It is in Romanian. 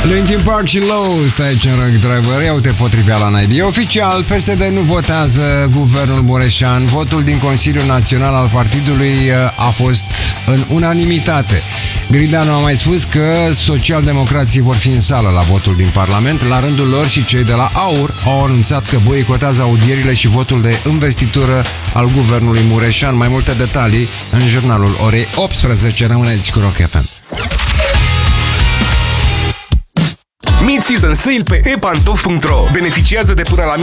Linkin Park și Low, stai aici în Rock Driver, ia uite potriveala naibii. Oficial, PSD nu votează guvernul Mureșan. Votul din Consiliul Național al partidului a fost în unanimitate. Grindeanu a mai spus că socialdemocrații vor fi în sală la votul din Parlament. La rândul lor și cei de la AUR au anunțat că boicotează audierile și votul de investitură al guvernului Mureșan. Mai multe detalii în jurnalul orei 18. Rămâneți cu Rock FM. Mid-season sale pe epantof.ro. Beneficiază de până la